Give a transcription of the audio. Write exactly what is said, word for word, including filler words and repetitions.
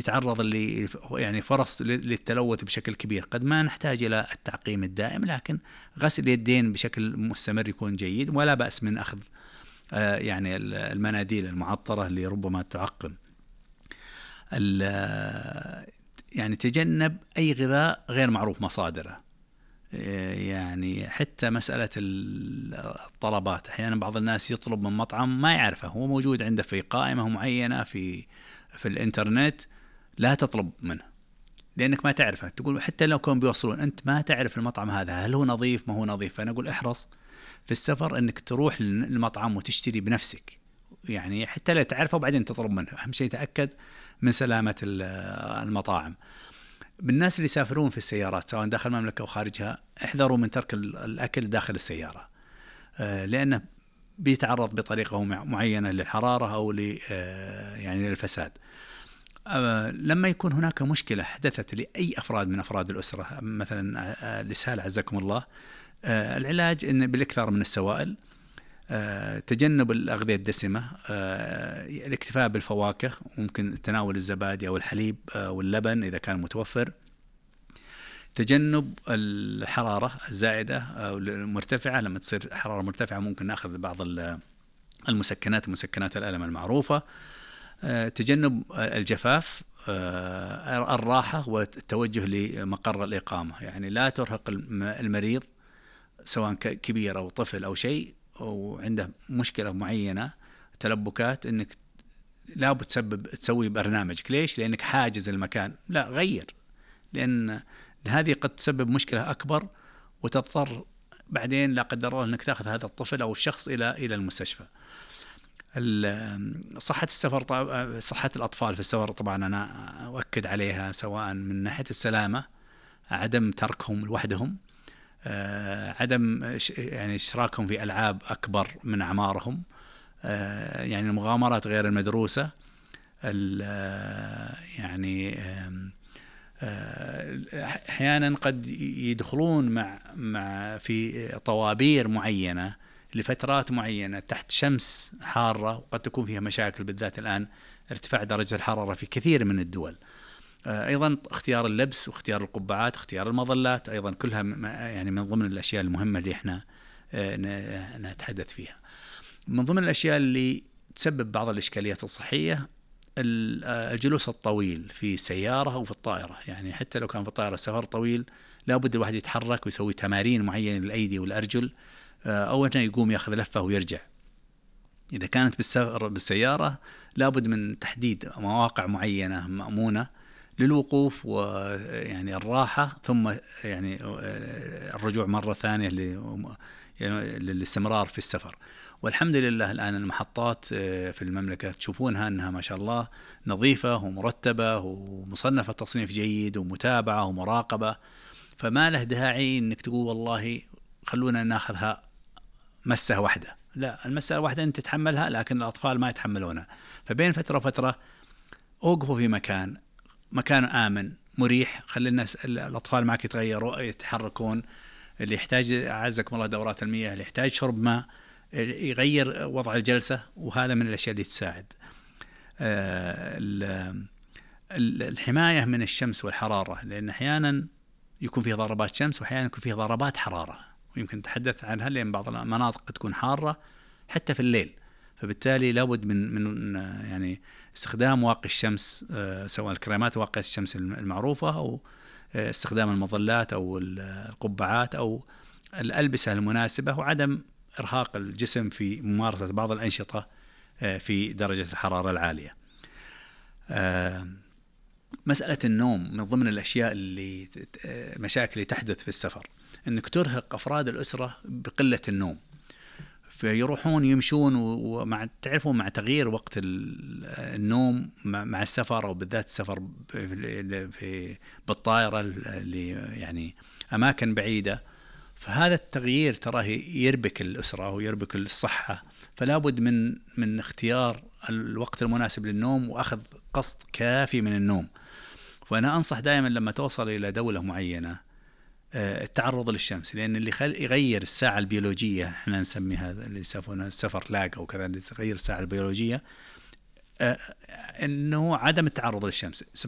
تتعرض اللي يعني فرص للتلوث بشكل كبير. قد ما نحتاج إلى التعقيم الدائم، لكن غسل اليدين بشكل مستمر يكون جيد، ولا بأس من أخذ يعني المناديل المعطرة اللي ربما تعقم. يعني تجنب أي غذاء غير معروف مصادره. يعني حتى مسألة الطلبات، أحيانا بعض الناس يطلب من مطعم ما يعرفه، هو موجود عنده في قائمة معينة في في الإنترنت، لا تطلب منه لأنك ما تعرفه. تقول حتى لو كانوا بيوصلون، أنت ما تعرف المطعم هذا هل هو نظيف ما هو نظيف. فأنا أقول احرص في السفر أنك تروح للمطعم وتشتري بنفسك، يعني حتى لا تعرفه وبعدين تطلب منه. أهم شيء تأكد من سلامة المطاعم. بالناس اللي يسافرون في السيارات سواء داخل المملكة أو خارجها، احذروا من ترك الأكل داخل السيارة، لأنه بيتعرض بطريقة معينة للحرارة أو ل يعني للفساد. لما يكون هناك مشكلة حدثت لأي أفراد من أفراد الأسرة، مثلا الإسهال عزكم الله، العلاج إن بالإكثار من السوائل، تجنب الأغذية الدسمة، الاكتفاء بالفواكه، ممكن تناول الزبادي أو الحليب واللبن إذا كان متوفر، تجنب الحرارة الزائدة أو المرتفعة. لما تصير حرارة مرتفعة ممكن نأخذ بعض المسكنات مسكنات الألم المعروفة، تجنب الجفاف، الراحة والتوجه لمقر الإقامة. يعني لا ترهق المريض سواء كبير أو طفل أو شيء وعنده مشكلة معينة تلبكات، إنك لا بتسبب تسوي برنامجك. ليش؟ لأنك حاجز المكان. لا، غير، لأن هذه قد تسبب مشكلة أكبر وتضطر بعدين لا قدر الله أنك تأخذ هذا الطفل أو الشخص إلى إلى المستشفى. صحة السفر، صحة الأطفال في السفر طبعا أنا أؤكد عليها، سواء من ناحية السلامة، عدم تركهم لوحدهم، عدم يعني اشتراكهم في ألعاب أكبر من أعمارهم، يعني المغامرات غير المدروسة، يعني أحيانا قد يدخلون مع مع في طوابير معينة لفترات معينة تحت شمس حارة، وقد تكون فيها مشاكل، بالذات الآن ارتفاع درجة الحرارة في كثير من الدول. أيضا اختيار اللبس واختيار القبعات، اختيار المظلات، أيضا كلها يعني من ضمن الأشياء المهمة اللي احنا نتحدث فيها. من ضمن الأشياء اللي تسبب بعض الإشكاليات الصحية الجلوس الطويل في السيارة أو في الطائرة. يعني حتى لو كان في الطائرة سفر طويل، لابد الواحد يتحرك ويسوي تمارين معينة للأيدي والأرجل، أو أنه يقوم يأخذ لفة ويرجع. إذا كانت بالسفر بالسيارة لابد من تحديد مواقع معينة مأمونة للوقوف ويعني الراحة، ثم يعني الرجوع مرة ثانية للاستمرار في السفر. والحمد لله الآن المحطات في المملكة تشوفونها أنها ما شاء الله نظيفة ومرتبة ومصنفة تصنيف جيد ومتابعة ومراقبة، فما له داعي أنك تقول والله خلونا ناخذها مسة واحدة. لا، المسة الواحدة أنت تتحملها، لكن الأطفال ما يتحملونها. فبين فترة وفترة أوقفوا في مكان مكان آمن مريح، خلي الناس الأطفال معك يتغيروا يتحركون. اللي يحتاج أعزكم الله دورات المياه، اللي يحتاج شرب ماء يغير وضع الجلسة، وهذا من الأشياء اللي تساعد. الحماية من الشمس والحرارة، لأن أحيانا يكون فيه ضربات شمس وأحيانا يكون فيه ضربات حرارة، ويمكن نتحدث عنها لأن بعض المناطق تكون حارة حتى في الليل. فبالتالي لابد من من يعني استخدام واقي الشمس، سواء الكريمات واقية الشمس المعروفة أو استخدام المظلات أو القبعات أو الألبسة المناسبة، وعدم إرهاق الجسم في ممارسة بعض الأنشطة في درجة الحرارة العالية. مسألة النوم من ضمن الأشياء اللي مشاكل اللي تحدث في السفر، أنك ترهق أفراد الأسرة بقلة النوم، فيروحون يمشون ومع تعرفون مع تغيير وقت النوم مع السفر، أو بالذات السفر في بالطائرة اللي يعني أماكن بعيدة، فهذا التغيير تراه يربك الأسرة ويربك الصحة. فلا بد من من اختيار الوقت المناسب للنوم وأخذ قسط كافي من النوم. وأنا أنصح دائما لما توصل إلى دولة معينة التعرض للشمس، لأن اللي يغير الساعة البيولوجية، احنا نسميها اللي يسمونها السفر لاج أو كذا، اللي تغير الساعة البيولوجية، أنه عدم التعرض للشمس.